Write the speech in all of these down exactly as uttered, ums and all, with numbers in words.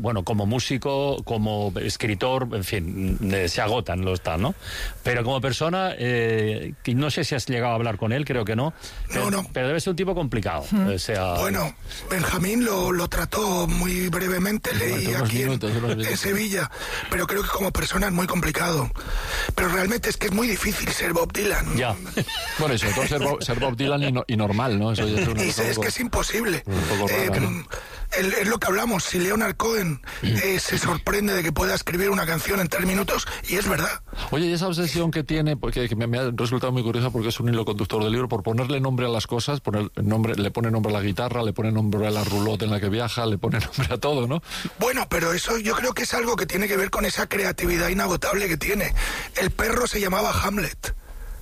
bueno, como músico, como escritor, en fin, eh, se agotan los tal, ¿no? Pero como persona, eh, no sé si has llegado a hablar con él, creo que no. Pero, no, no. Pero debe ser un tipo complicado. Mm. O sea, bueno, Benjamín lo, lo trató muy brevemente, leí aquí minutos, en, en Sevilla, pero creo que como persona es muy complicado. Pero realmente es que es muy difícil ser Bob Dylan. Ya. Bueno, eso, todo ser Bob, ser Bob Dylan y, no, y normal, ¿no? Eso ya es, una y es que es imposible. Un poco raro, eh, ¿no? el, es lo que hablamos. Si Leonard Cohen eh, se sorprende de que pueda escribir una canción en tres minutos, y es verdad. Oye, y esa obsesión que tiene, porque que me, me ha resultado muy curiosa porque es un hilo conductor del libro, por ponerle nombre a las cosas, poner nombre, le pone nombre a la guitarra, le pone nombre a la roulotte en la que viaja, le pone nombre a todo, ¿no? Bueno, pero eso yo creo que es algo que tiene que ver con esa creatividad inagotable que tiene. El perro se llamaba Hamlet.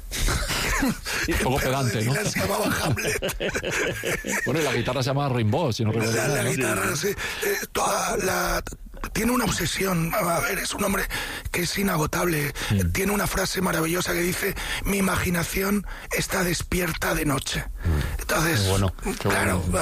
Un poco pedante, ¿no? Se llamaba Hamlet. Bueno, y la guitarra se llama Rimbaud, si no recuerdo La, la ¿no? guitarra, sí. Eh, toda la... Tiene una obsesión, a ver, es un hombre que es inagotable. Sí. Tiene una frase maravillosa que dice: mi imaginación está despierta de noche. Entonces, qué bueno, qué claro... Bueno.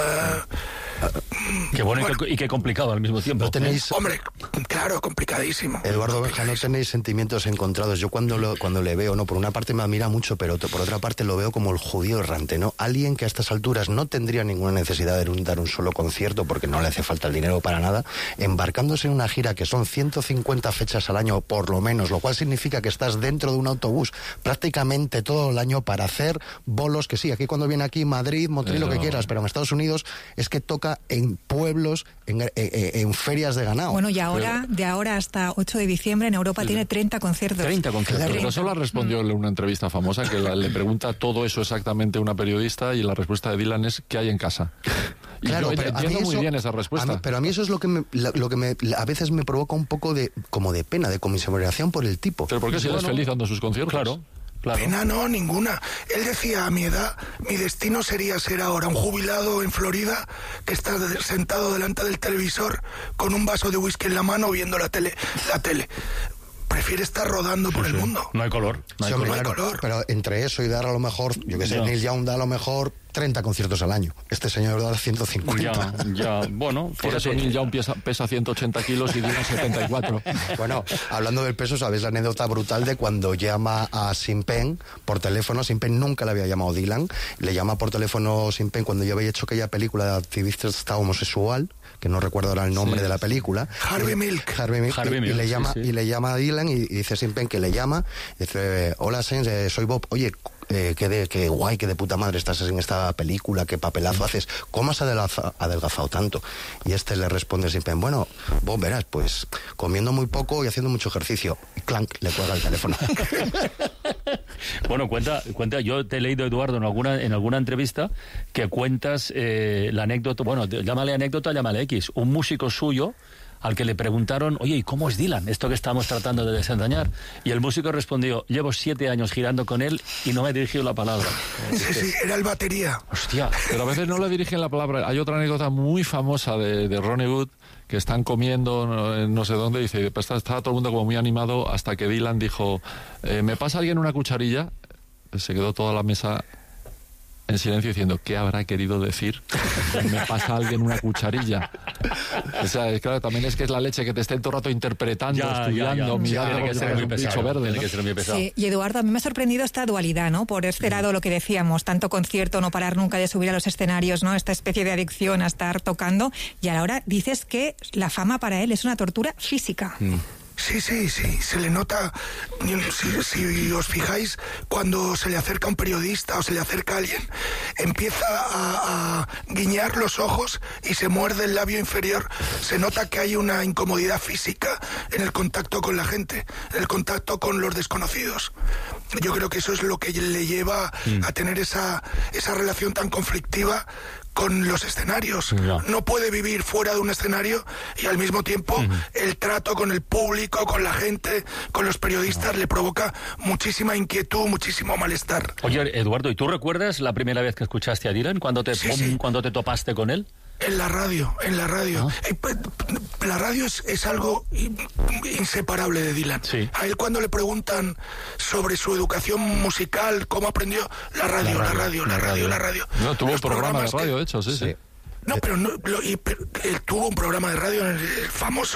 Uh, qué bueno, bueno y, qué, y qué complicado al mismo tiempo. ¿No tenéis... Hombre, claro, complicadísimo. Eduardo Benja, ¿no tenéis sentimientos encontrados? Yo cuando, lo, cuando le veo, no, por una parte me admira mucho, pero por otra parte lo veo como el judío errante, ¿no? Alguien que a estas alturas no tendría ninguna necesidad de dar un solo concierto porque no le hace falta el dinero para nada, embarcándose en una gira que son ciento cincuenta fechas al año por lo menos, lo cual significa que estás dentro de un autobús prácticamente todo el año para hacer bolos, que sí, aquí cuando viene aquí Madrid, Motril, lo que quieras, pero en Estados Unidos es que toca en pueblos, en, en, en ferias de ganado. Bueno, y ahora, pero, de ahora hasta ocho de diciembre en Europa sí, tiene treinta conciertos. treinta conciertos. Claro, pero eso lo respondió en una entrevista famosa que la, le pregunta todo eso exactamente a una periodista y la respuesta de Dylan es ¿qué hay en casa? Y claro, yo pero entiendo muy eso, bien esa respuesta. A mí, pero a mí eso es lo que, me, lo que me, a veces me provoca un poco de como de pena, de conmiseración por el tipo. ¿Pero por qué si él es feliz dando sus conciertos? Claro. Claro. Pena no, ninguna. Él decía, a mi edad, mi destino sería ser ahora un jubilado en Florida que está sentado delante del televisor con un vaso de whisky en la mano viendo la tele. La tele. Prefiere estar rodando por sí, el mundo. No hay color. No hay, sí, color. Claro, no hay color. Pero entre eso y dar a lo mejor, yo que sé, no. Neil Young da a lo mejor treinta conciertos al año. Este señor da ciento cincuenta. Ya, ya, bueno. Por eso Neil Young pesa, pesa ciento ochenta kilos y Dylan setenta y cuatro. Bueno, hablando del peso, ¿sabéis la anécdota brutal de cuando llama a Sean Penn por teléfono? Sean Penn nunca le había llamado Dylan. Le llama por teléfono Sean Penn cuando yo había hecho aquella película de activista homosexual, que no recuerdo ahora el nombre sí. de la película. Harvey Milk. Harvey Milk. Harvey y, Milk, y, le llama, sí, sí. y le llama a Dylan y, y dice Sean Penn que le llama. Y dice, hola Sean, eh, soy Bob. Oye, eh, qué, de, qué guay, qué de puta madre estás en esta película, qué papelazo haces. ¿Cómo has adelgaza, adelgazado tanto? Y este le responde Sean Penn, bueno, Bob, verás, pues comiendo muy poco y haciendo mucho ejercicio. Y clank, le cuelga el teléfono. Bueno, cuenta, cuenta, yo te he leído, Eduardo, en alguna, en alguna entrevista que cuentas eh, la anécdota, bueno, llámale anécdota, llámale X, un músico suyo al que le preguntaron, oye, ¿y cómo es Dylan? Esto que estamos tratando de desentrañar. Y el músico respondió, llevo siete años girando con él y no me he dirigido la palabra. Sí, sí, era el batería. Hostia. Pero a veces no le dirigen la palabra. Hay otra anécdota muy famosa de, de Ronnie Wood, que están comiendo no, no sé dónde, y dice, pues estaba todo el mundo como muy animado hasta que Dylan dijo, eh, ¿me pasa alguien una cucharilla? Se quedó toda la mesa en silencio diciendo, ¿qué habrá querido decir? ¿Me pasa alguien una cucharilla? O sea, claro, también es que es la leche que te estén todo el rato interpretando, ya, estudiando, ya, ya. mirando, Tiene que ser muy pesado, verde, tiene ¿no? que ser muy pesado. Sí, y Eduardo, a mí me ha sorprendido esta dualidad, ¿no? Por este lado, lo que decíamos, tanto concierto, no parar nunca de subir a los escenarios, ¿no? Esta especie de adicción a estar tocando, y ahora dices que la fama para él es una tortura física. Mm. Sí, sí, sí, se le nota, si, si os fijáis, cuando se le acerca un periodista o se le acerca alguien, empieza a, a guiñar los ojos y se muerde el labio inferior. Se nota que hay una incomodidad física en el contacto con la gente, en el contacto con los desconocidos. Yo creo que eso es lo que le lleva mm. a tener esa, esa relación tan conflictiva con los escenarios. No. no puede vivir fuera de un escenario y al mismo tiempo uh-huh. el trato con el público, con la gente, con los periodistas no. le provoca muchísima inquietud, muchísimo malestar. Oye, Eduardo, ¿y tú recuerdas la primera vez que escuchaste a Dylan? ¿Cuándo te, sí, sí. ¿cuándo te topaste con él? En la radio, en la radio. ¿Ah? La radio es, es algo inseparable de Dylan. Sí. A él cuando le preguntan sobre su educación musical, cómo aprendió, la radio, la radio, la radio, la radio. No, tuvo un programa de radio, que, de hecho, sí, sí. No, pero, no, lo, y, pero él tuvo un programa de radio en el, el famoso